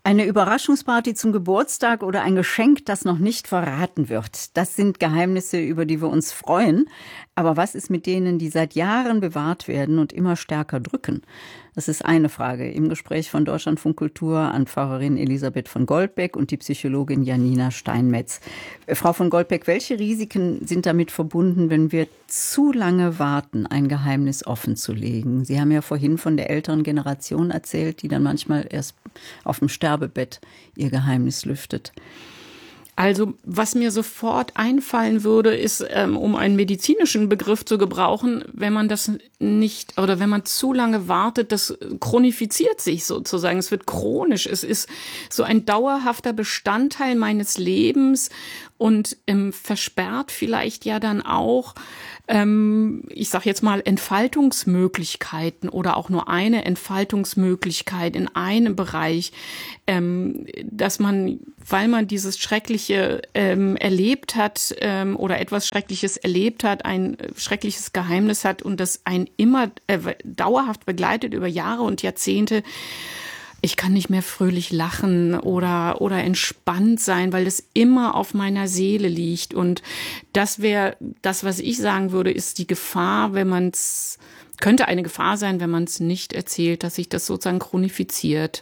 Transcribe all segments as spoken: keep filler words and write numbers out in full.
Eine Überraschungsparty zum Geburtstag oder ein Geschenk, das noch nicht verraten wird. Das sind Geheimnisse, über die wir uns freuen. Aber was ist mit denen, die seit Jahren bewahrt werden und immer stärker drücken? Das ist eine Frage im Gespräch von Deutschlandfunk Kultur an Pfarrerin Elisabeth von Goldbeck und die Psychologin Janina Steinmetz. Frau von Goldbeck, welche Risiken sind damit verbunden, wenn wir zu lange warten, ein Geheimnis offen zu legen? Sie haben ja vorhin von der älteren Generation erzählt, die dann manchmal erst auf dem Sterbebett ihr Geheimnis lüftet. Also was mir sofort einfallen würde, ist, ähm, um einen medizinischen Begriff zu gebrauchen, wenn man das nicht oder wenn man zu lange wartet, das chronifiziert sich sozusagen. Es wird chronisch. Es ist so ein dauerhafter Bestandteil meines Lebens und ähm, versperrt vielleicht ja dann auch, ähm, ich sag jetzt mal, Entfaltungsmöglichkeiten oder auch nur eine Entfaltungsmöglichkeit in einem Bereich, ähm, dass man, weil man dieses Schreckliche ähm, erlebt hat ähm, oder etwas Schreckliches erlebt hat, ein schreckliches Geheimnis hat und das einen immer äh, dauerhaft begleitet über Jahre und Jahrzehnte. Ich kann nicht mehr fröhlich lachen oder oder entspannt sein, weil das immer auf meiner Seele liegt. Und das wäre das, was ich sagen würde, ist die Gefahr, wenn man es, könnte eine Gefahr sein, wenn man es nicht erzählt, dass sich das sozusagen chronifiziert.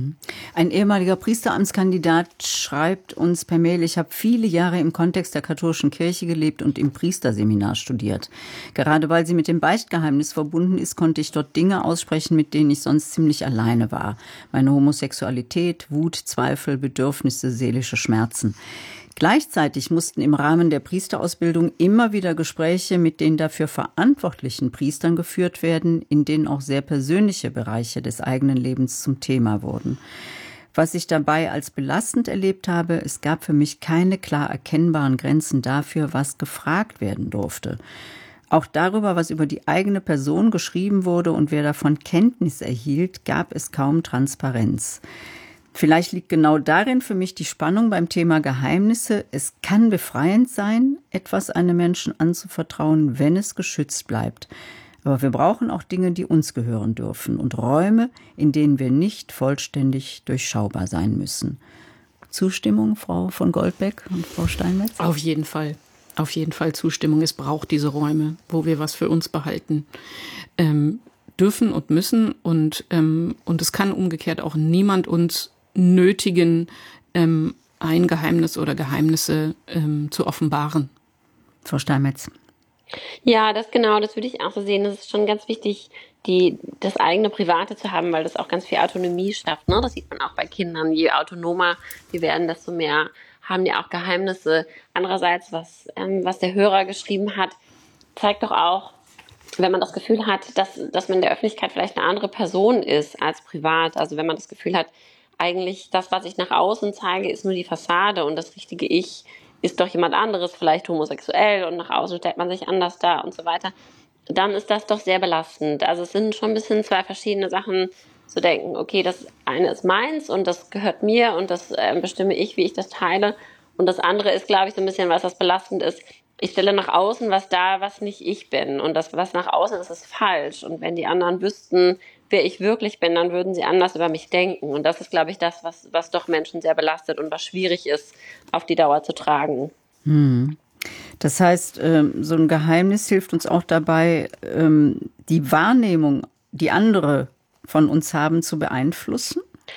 Ein ehemaliger Priesteramtskandidat schreibt uns per Mail: Ich habe viele Jahre im Kontext der katholischen Kirche gelebt und im Priesterseminar studiert. Gerade weil sie mit dem Beichtgeheimnis verbunden ist, konnte ich dort Dinge aussprechen, mit denen ich sonst ziemlich alleine war. Meine Homosexualität, Wut, Zweifel, Bedürfnisse, seelische Schmerzen. Gleichzeitig mussten im Rahmen der Priesterausbildung immer wieder Gespräche mit den dafür verantwortlichen Priestern geführt werden, in denen auch sehr persönliche Bereiche des eigenen Lebens zum Thema wurden. Was ich dabei als belastend erlebt habe, es gab für mich keine klar erkennbaren Grenzen dafür, was gefragt werden durfte. Auch darüber, was über die eigene Person geschrieben wurde und wer davon Kenntnis erhielt, gab es kaum Transparenz. Vielleicht liegt genau darin für mich die Spannung beim Thema Geheimnisse. Es kann befreiend sein, etwas einem Menschen anzuvertrauen, wenn es geschützt bleibt. Aber wir brauchen auch Dinge, die uns gehören dürfen und Räume, in denen wir nicht vollständig durchschaubar sein müssen. Zustimmung, Frau von Goldbeck und Frau Steinmetz? Auf jeden Fall. Auf jeden Fall Zustimmung. Es braucht diese Räume, wo wir was für uns behalten ähm, dürfen und müssen. Und, ähm, und es kann umgekehrt auch niemand uns nötigen, ähm, ein Geheimnis oder Geheimnisse ähm, zu offenbaren. Frau Steinmetz. Ja, das genau, das würde ich auch so sehen. Das ist schon ganz wichtig, die, das eigene Private zu haben, weil das auch ganz viel Autonomie schafft. Ne? Das sieht man auch bei Kindern. Je autonomer die werden, desto mehr haben die auch Geheimnisse. Andererseits, was, ähm, was der Hörer geschrieben hat, zeigt doch auch, wenn man das Gefühl hat, dass, dass man in der Öffentlichkeit vielleicht eine andere Person ist als privat. Also wenn man das Gefühl hat, eigentlich das, was ich nach außen zeige, ist nur die Fassade und das richtige Ich ist doch jemand anderes, vielleicht homosexuell und nach außen stellt man sich anders dar und so weiter, dann ist das doch sehr belastend. Also es sind schon ein bisschen zwei verschiedene Sachen zu denken, okay, das eine ist meins und das gehört mir und das äh, bestimme ich, wie ich das teile und das andere ist, glaube ich, so ein bisschen, was das belastend ist. Ich stelle nach außen was dar, was nicht ich bin und das, was nach außen ist, ist falsch und wenn die anderen wüssten, wer ich wirklich bin, dann würden sie anders über mich denken. Und das ist, glaube ich, das, was, was doch Menschen sehr belastet und was schwierig ist, auf die Dauer zu tragen. Hm. Das heißt, so ein Geheimnis hilft uns auch dabei, die Wahrnehmung, die andere von uns haben, zu beeinflussen?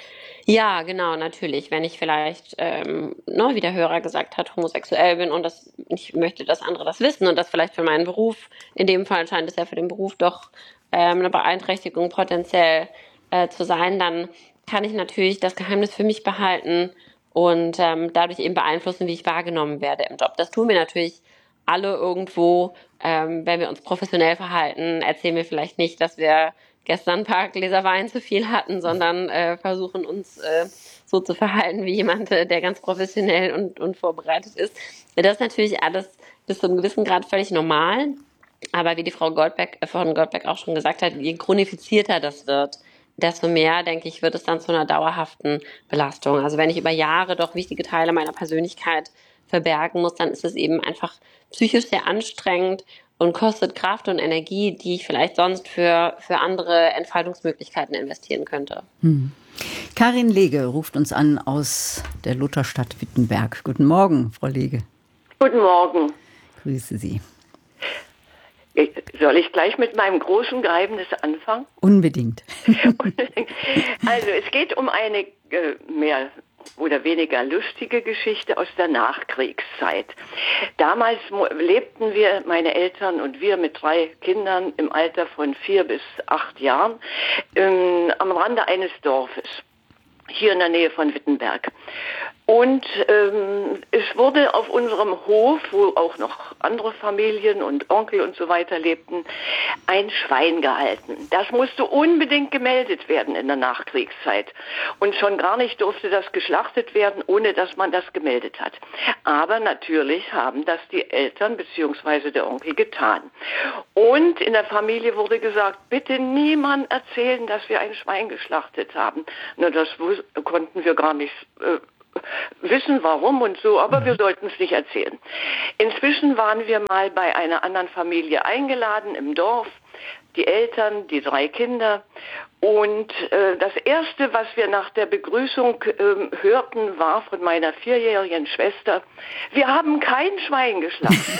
Ja, genau, natürlich. Wenn ich vielleicht, ähm, ne, wie der Hörer gesagt hat, homosexuell bin und das, ich möchte, dass andere das wissen und das vielleicht für meinen Beruf, in dem Fall scheint es ja für den Beruf doch ähm, eine Beeinträchtigung potenziell äh, zu sein, dann kann ich natürlich das Geheimnis für mich behalten und ähm, dadurch eben beeinflussen, wie ich wahrgenommen werde im Job. Das tun wir natürlich alle irgendwo, ähm, wenn wir uns professionell verhalten, erzählen wir vielleicht nicht, dass wir gestern ein paar Gläser Wein zu viel hatten, sondern äh, versuchen uns äh, so zu verhalten wie jemand, der ganz professionell und, und vorbereitet ist. Das ist natürlich alles bis zu einem gewissen Grad völlig normal. Aber wie die Frau Goldbeck, äh, von Goldbeck auch schon gesagt hat, je chronifizierter das wird, desto mehr, denke ich, wird es dann zu einer dauerhaften Belastung. Also wenn ich über Jahre doch wichtige Teile meiner Persönlichkeit verbergen muss, dann ist es eben einfach psychisch sehr anstrengend und kostet Kraft und Energie, die ich vielleicht sonst für, für andere Entfaltungsmöglichkeiten investieren könnte. Hm. Karin Lege ruft uns an aus der Lutherstadt Wittenberg. Guten Morgen, Frau Lege. Guten Morgen. Grüße Sie. Soll ich gleich mit meinem großen Geheimnis anfangen? Unbedingt. Also es geht um eine äh, mehr oder weniger lustige Geschichte aus der Nachkriegszeit. Damals lebten wir, meine Eltern und wir, mit drei Kindern im Alter von vier bis acht Jahren ähm, am Rande eines Dorfes, hier in der Nähe von Wittenberg. Und ähm, es wurde auf unserem Hof, wo auch noch andere Familien und Onkel und so weiter lebten, ein Schwein gehalten. Das musste unbedingt gemeldet werden in der Nachkriegszeit. Und schon gar nicht durfte das geschlachtet werden, ohne dass man das gemeldet hat. Aber natürlich haben das die Eltern bzw. der Onkel getan. Und in der Familie wurde gesagt, bitte niemand erzählen, dass wir ein Schwein geschlachtet haben. Na, das konnten wir gar nicht äh, wissen, warum und so, aber wir sollten es nicht erzählen. Inzwischen waren wir mal bei einer anderen Familie eingeladen im Dorf, die Eltern, die drei Kinder. Und äh, das Erste, was wir nach der Begrüßung äh, hörten, war von meiner vierjährigen Schwester, wir haben kein Schwein geschlachtet.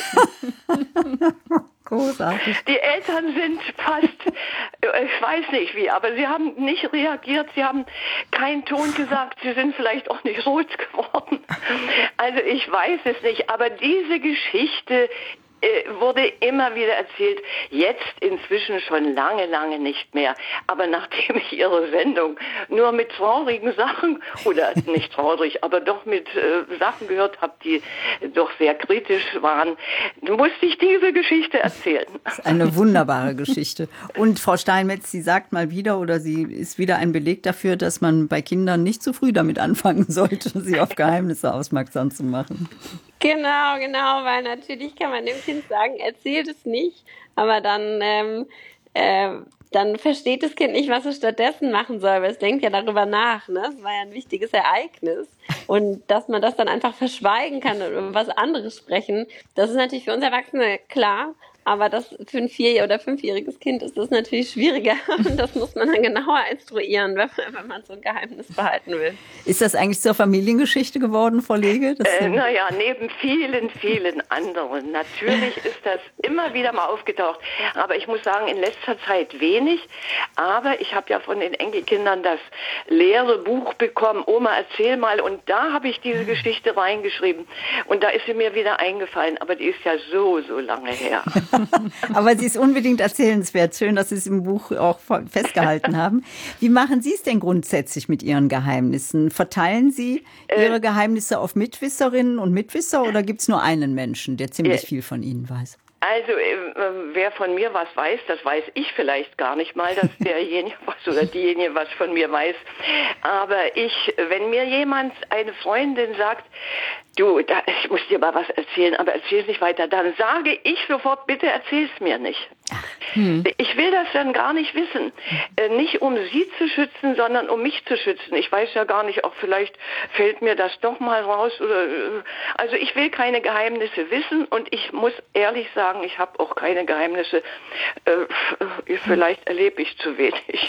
Großartig. Die Eltern sind fast, ich weiß nicht wie, aber sie haben nicht reagiert, sie haben keinen Ton gesagt, sie sind vielleicht auch nicht rot geworden. Also ich weiß es nicht, aber diese Geschichte wurde immer wieder erzählt, jetzt inzwischen schon lange, lange nicht mehr. Aber nachdem ich Ihre Sendung nur mit traurigen Sachen, oder nicht traurig, aber doch mit äh, Sachen gehört habe, die doch sehr kritisch waren, musste ich diese Geschichte erzählen. Das ist eine wunderbare Geschichte. Und Frau Steinmetz, sie sagt mal wieder, oder sie ist wieder ein Beleg dafür, dass man bei Kindern nicht zu früh damit anfangen sollte, sie auf Geheimnisse aufmerksam zu machen. Genau, genau, weil natürlich kann man dem Kind sagen, erzählt es nicht, aber dann, ähm, äh, dann versteht das Kind nicht, was es stattdessen machen soll, weil es denkt ja darüber nach, ne? Es war ja ein wichtiges Ereignis. Und dass man das dann einfach verschweigen kann und über was anderes sprechen, das ist natürlich für uns Erwachsene klar. Aber das für ein vier- oder fünfjähriges Kind ist das natürlich schwieriger. Und das muss man dann genauer instruieren, wenn man, wenn man so ein Geheimnis behalten will. Ist das eigentlich zur Familiengeschichte geworden, Frau Lege? Äh, naja, neben vielen, vielen anderen. Natürlich ist das immer wieder mal aufgetaucht. Aber ich muss sagen, in letzter Zeit wenig. Aber ich habe ja von den Enkelkindern das leere Buch bekommen, Oma, erzähl mal. Und da habe ich diese Geschichte reingeschrieben. Und da ist sie mir wieder eingefallen. Aber die ist ja so, so lange her. Aber sie ist unbedingt erzählenswert. Schön, dass Sie es im Buch auch festgehalten haben. Wie machen Sie es denn grundsätzlich mit Ihren Geheimnissen? Verteilen Sie Ihre Geheimnisse auf Mitwisserinnen und Mitwisser oder gibt es nur einen Menschen, der ziemlich viel von Ihnen weiß? Also, äh, wer von mir was weiß, das weiß ich vielleicht gar nicht mal, dass derjenige was oder diejenige was von mir weiß. Aber ich, wenn mir jemand, eine Freundin sagt, du, da, ich muss dir mal was erzählen, aber erzähl's nicht weiter, dann sage ich sofort, bitte erzähl's mir nicht. Hm. Ich will das dann gar nicht wissen. Äh, nicht um sie zu schützen, sondern um mich zu schützen. Ich weiß ja gar nicht, auch vielleicht fällt mir das doch mal raus. Oder, äh, also ich will keine Geheimnisse wissen und ich muss ehrlich sagen, ich habe auch keine Geheimnisse. Äh, vielleicht erlebe ich zu wenig.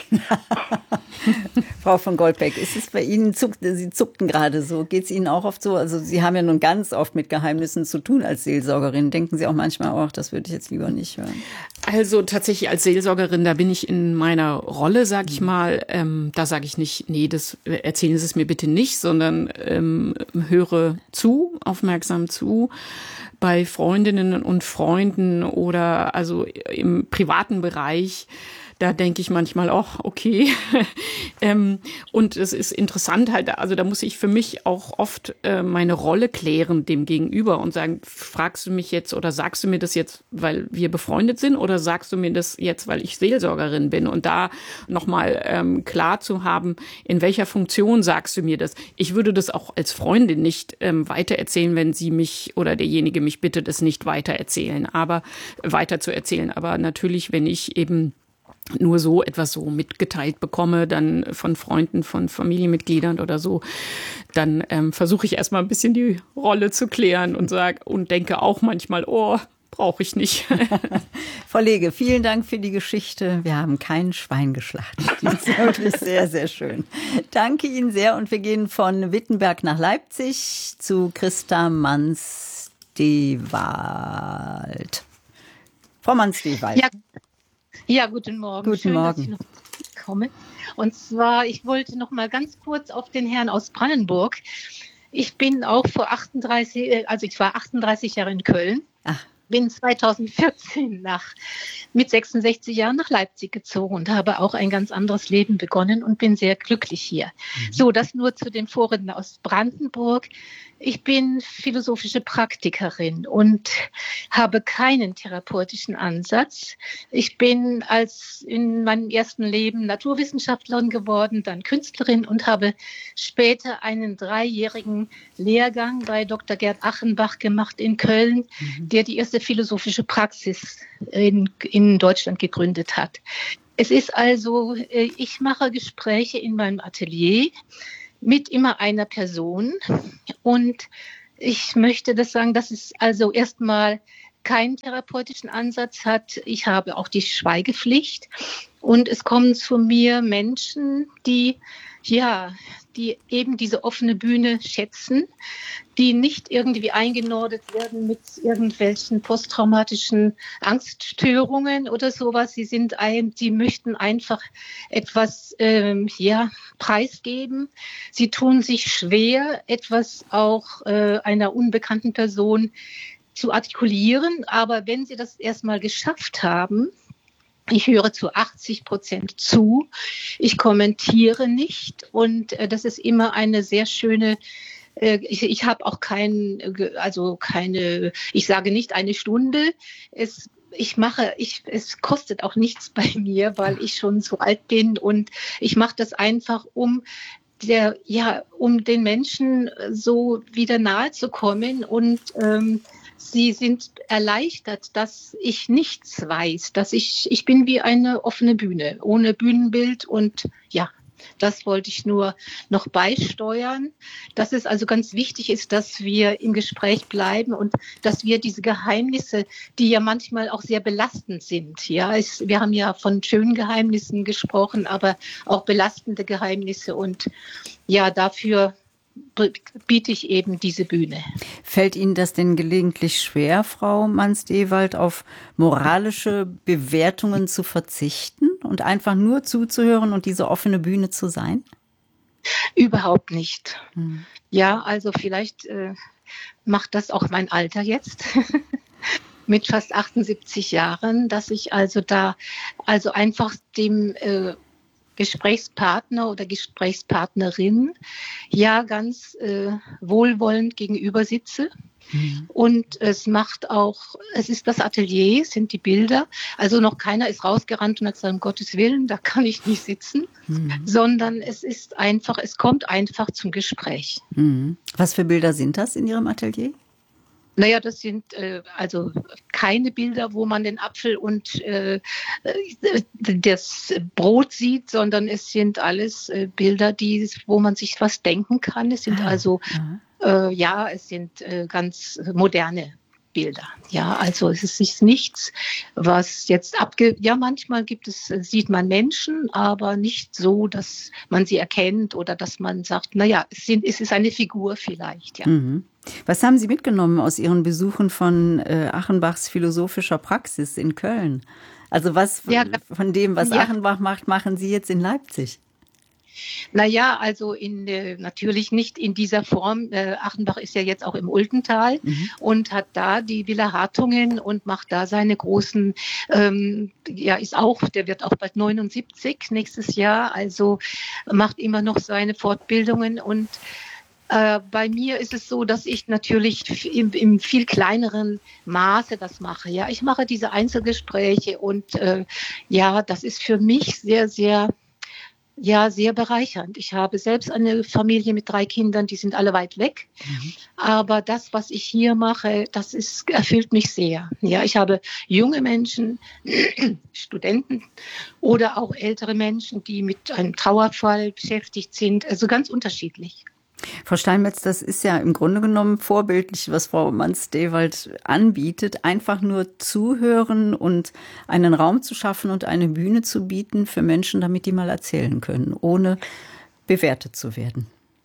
Frau von Goldbeck, ist es bei Ihnen, zuckt, Sie zuckten gerade so, geht es Ihnen auch oft so? Also Sie haben ja nun ganz oft mit Geheimnissen zu tun als Seelsorgerin. Denken Sie auch manchmal, ach, das würde ich jetzt lieber nicht hören? Also tatsächlich als Seelsorgerin, da bin ich in meiner Rolle, sag ich mal. Ähm, da sage ich nicht, nee, das erzählen Sie es mir bitte nicht, sondern ähm, höre zu, aufmerksam zu. Bei Freundinnen und Freunden oder also im privaten Bereich, da denke ich manchmal auch, okay. ähm, und es ist interessant halt, also da muss ich für mich auch oft äh, meine Rolle klären dem Gegenüber und sagen, fragst du mich jetzt oder sagst du mir das jetzt, weil wir befreundet sind oder sagst du mir das jetzt, weil ich Seelsorgerin bin? Und da nochmal ähm, klar zu haben, in welcher Funktion sagst du mir das? Ich würde das auch als Freundin nicht ähm, weitererzählen, wenn sie mich oder derjenige mich bittet, es nicht weitererzählen, aber weiter zu erzählen. Aber natürlich, wenn ich eben nur so etwas so mitgeteilt bekomme, dann von Freunden, von Familienmitgliedern oder so, dann ähm, versuche ich erstmal ein bisschen die Rolle zu klären und sag und denke auch manchmal, oh, brauche ich nicht. Frau Lege, vielen Dank für die Geschichte. Wir haben kein Schwein geschlachtet. Die ist wirklich sehr, sehr schön. Danke Ihnen sehr und wir gehen von Wittenberg nach Leipzig zu Christa Manns-Dewald. Frau Manns-Dewald. Ja, ja, guten Morgen. Guten Schön, Morgen. dass ich noch komme. Und zwar, ich wollte noch mal ganz kurz auf den Herrn aus Brandenburg. Ich bin auch vor achtunddreißig, also ich war achtunddreißig Jahre in Köln. Ach. Bin zweitausendvierzehn nach, mit sechsundsechzig Jahren nach Leipzig gezogen und habe auch ein ganz anderes Leben begonnen und bin sehr glücklich hier. Mhm. So, das nur zu den Vorrednern aus Brandenburg. Ich bin philosophische Praktikerin und habe keinen therapeutischen Ansatz. Ich bin als in meinem ersten Leben Naturwissenschaftlerin geworden, dann Künstlerin und habe später einen dreijährigen Lehrgang bei Doktor Gerd Achenbach gemacht in Köln, mhm. der die erste philosophische Praxis in, in Deutschland gegründet hat. Es ist also, ich mache Gespräche in meinem Atelier mit immer einer Person und ich möchte das sagen, dass es also erstmal keinen therapeutischen Ansatz hat. Ich habe auch die Schweigepflicht und es kommen zu mir Menschen, die ja, die eben diese offene Bühne schätzen, die nicht irgendwie eingenordet werden mit irgendwelchen posttraumatischen Angststörungen oder sowas. Sie sind ein, sie möchten einfach etwas ähm, ja, preisgeben. Sie tun sich schwer, etwas auch äh, einer unbekannten Person zu artikulieren. Aber wenn sie das erstmal geschafft haben, ich höre zu achtzig Prozent zu. Ich kommentiere nicht und äh, das ist immer eine sehr schöne. Äh, ich ich habe auch kein, also keine. Ich sage nicht eine Stunde. Es ich mache, ich es kostet auch nichts bei mir, weil ich schon so alt bin und ich mache das einfach, um der ja um den Menschen so wieder nahe zu kommen und ähm, Sie sind erleichtert, dass ich nichts weiß, dass ich, ich bin wie eine offene Bühne, ohne Bühnenbild und ja, das wollte ich nur noch beisteuern, dass es also ganz wichtig ist, dass wir im Gespräch bleiben und dass wir diese Geheimnisse, die ja manchmal auch sehr belastend sind, ja, es, wir haben ja von schönen Geheimnissen gesprochen, aber auch belastende Geheimnisse und ja, dafür biete ich eben diese Bühne. Fällt Ihnen das denn gelegentlich schwer, Frau Manns-Dewald, auf moralische Bewertungen zu verzichten und einfach nur zuzuhören und diese offene Bühne zu sein? Überhaupt nicht. Hm. Ja, also vielleicht äh, macht das auch mein Alter jetzt. Mit fast achtundsiebzig Jahren, dass ich also da also einfach dem äh, Gesprächspartner oder Gesprächspartnerin ja ganz äh, wohlwollend gegenüber sitze. Mhm. Und es macht auch, es ist das Atelier, es sind die Bilder. Also noch keiner ist rausgerannt und hat gesagt, um Gottes Willen, da kann ich nicht sitzen. Mhm. Sondern es ist einfach, es kommt einfach zum Gespräch. Mhm. Was für Bilder sind das in Ihrem Atelier? Naja, das sind äh, also keine Bilder, wo man den Apfel und äh, das Brot sieht, sondern es sind alles äh, Bilder, die, wo man sich was denken kann. Es sind ah, also, äh, ja, es sind äh, ganz moderne Bilder. Ja, also es ist nicht nichts, was jetzt abge... Ja, manchmal gibt es, sieht man Menschen, aber nicht so, dass man sie erkennt oder dass man sagt, naja, es, sind, es ist eine Figur vielleicht, ja. Mhm. Was haben Sie mitgenommen aus Ihren Besuchen von äh, Achenbachs philosophischer Praxis in Köln? Also was ja, von dem, was ja. Achenbach macht, machen Sie jetzt in Leipzig? Naja, also in, äh, natürlich nicht in dieser Form. Äh, Achenbach ist ja jetzt auch im Ultental mhm. und hat da die Villa Hartungen und macht da seine großen, ähm, ja, ist auch, der wird auch bald neunundsiebzig nächstes Jahr, also macht immer noch seine Fortbildungen und Äh, bei mir ist es so, dass ich natürlich im, im viel kleineren Maße das mache. Ja, ich mache diese Einzelgespräche und äh, ja, das ist für mich sehr, sehr, ja, sehr bereichernd. Ich habe selbst eine Familie mit drei Kindern, die sind alle weit weg. Mhm. Aber das, was ich hier mache, das ist, erfüllt mich sehr. Ja, ich habe junge Menschen, Studenten oder auch ältere Menschen, die mit einem Trauerfall beschäftigt sind. Also ganz unterschiedlich. Frau Steinmetz, das ist ja im Grunde genommen vorbildlich, was Frau Manns-Dewald anbietet. Einfach nur zuhören und einen Raum zu schaffen und eine Bühne zu bieten für Menschen, damit die mal erzählen können, ohne bewertet zu werden.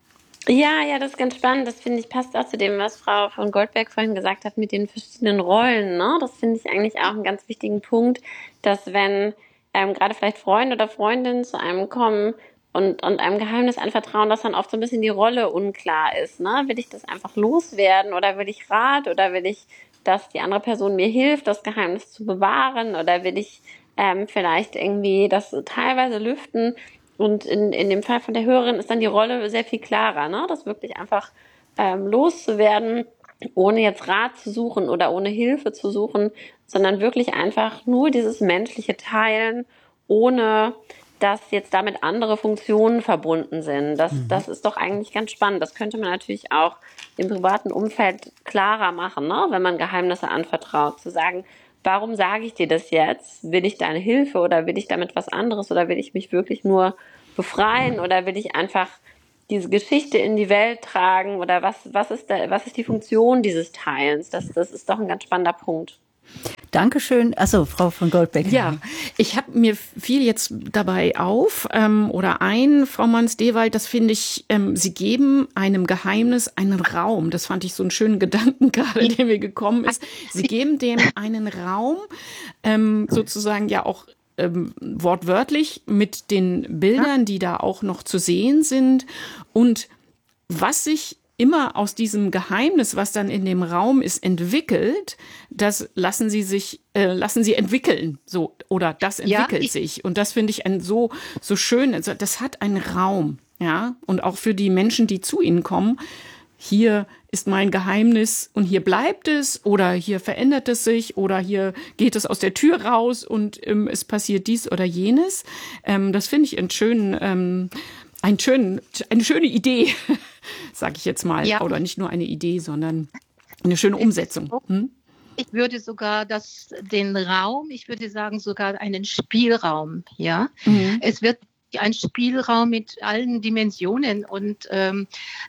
Ja, ja, das ist ganz spannend. Das finde ich passt auch zu dem, was Frau von Goldberg vorhin gesagt hat mit den verschiedenen Rollen. Ne? Das finde ich eigentlich auch einen ganz wichtigen Punkt, dass wenn ähm, gerade vielleicht Freunde oder Freundinnen zu einem kommen, Und, und einem Geheimnis anvertrauen, dass dann oft so ein bisschen die Rolle unklar ist. Ne? Will ich das einfach loswerden oder will ich Rat oder will ich, dass die andere Person mir hilft, das Geheimnis zu bewahren oder will ich ähm, vielleicht irgendwie das teilweise lüften? Und in, in dem Fall von der Hörerin ist dann die Rolle sehr viel klarer, ne? Das wirklich einfach ähm, loszuwerden, ohne jetzt Rat zu suchen oder ohne Hilfe zu suchen, sondern wirklich einfach nur dieses menschliche Teilen, ohne dass jetzt damit andere Funktionen verbunden sind. Das, mhm. das ist doch eigentlich ganz spannend. Das könnte man natürlich auch im privaten Umfeld klarer machen, ne? Wenn man Geheimnisse anvertraut. Zu sagen, warum sage ich dir das jetzt? Will ich deine Hilfe oder will ich damit was anderes oder will ich mich wirklich nur befreien oder will ich einfach diese Geschichte in die Welt tragen oder was, was ist da, was ist die Funktion dieses Teilens? Das, das ist doch ein ganz spannender Punkt. Dankeschön. Achso, Frau von Goldberg. Ja, ich habe mir viel jetzt dabei auf ähm, oder ein, Frau Manns-Dewald, das finde ich, ähm, Sie geben einem Geheimnis einen Raum. Das fand ich so einen schönen Gedanken gerade, der mir gekommen ist. Sie geben dem einen Raum, ähm, sozusagen ja auch ähm, wortwörtlich mit den Bildern, die da auch noch zu sehen sind. Und was sich immer aus diesem Geheimnis, was dann in dem Raum ist, entwickelt, das lassen Sie sich, äh, lassen Sie entwickeln, so, oder das entwickelt ja, sich. Und das finde ich ein so, so schön, also das hat einen Raum, ja, und auch für die Menschen, die zu Ihnen kommen, hier ist mein Geheimnis und hier bleibt es oder hier verändert es sich oder hier geht es aus der Tür raus und ähm, es passiert dies oder jenes. Ähm, das finde ich einen schönen, ähm, einen schönen, eine schöne Idee, sage ich jetzt mal. Ja. Oder nicht nur eine Idee, sondern eine schöne Umsetzung. Hm? Ich würde sogar das, den Raum, ich würde sagen sogar einen Spielraum, ja. Mhm. Es wird ein Spielraum mit allen Dimensionen und ähm,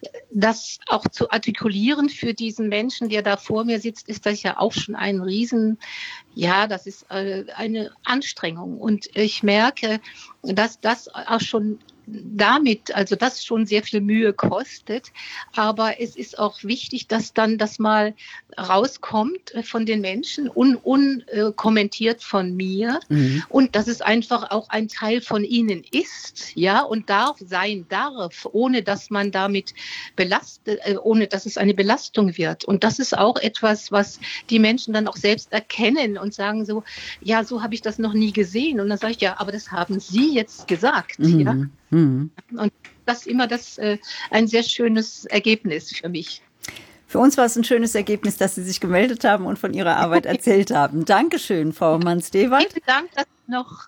das auch zu artikulieren für diesen Menschen, der da vor mir sitzt, ist das ja auch schon ein Riesen, ja, das ist äh, eine Anstrengung und ich merke, dass das auch schon damit, also das schon sehr viel Mühe kostet, aber es ist auch wichtig, dass dann das mal rauskommt von den Menschen, un, unkommentiert von mir mhm. und dass es einfach auch ein Teil von ihnen ist, ja, und darf sein darf, ohne dass man damit belastet, ohne dass es eine Belastung wird. Und das ist auch etwas, was die Menschen dann auch selbst erkennen und sagen so, ja, so habe ich das noch nie gesehen. Und dann sage ich, ja, aber das haben Sie jetzt gesagt, mhm. ja. Mhm. Und das ist immer das, äh, ein sehr schönes Ergebnis für mich. Für uns war es ein schönes Ergebnis, dass Sie sich gemeldet haben und von Ihrer Arbeit erzählt haben. Dankeschön, Frau Manns-Dewald. Vielen Dank, dass, noch,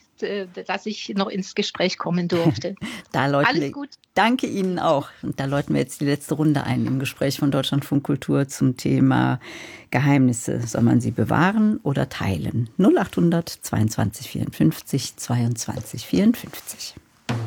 dass ich noch ins Gespräch kommen durfte. Da läuten Alles wir, gut. Danke Ihnen auch. Und da läuten wir jetzt die letzte Runde ein im Gespräch von Deutschlandfunk Kultur zum Thema Geheimnisse. Soll man sie bewahren oder teilen? null acht hundert zweiundzwanzig vierundfünfzig zweiundzwanzig vierundfünfzig.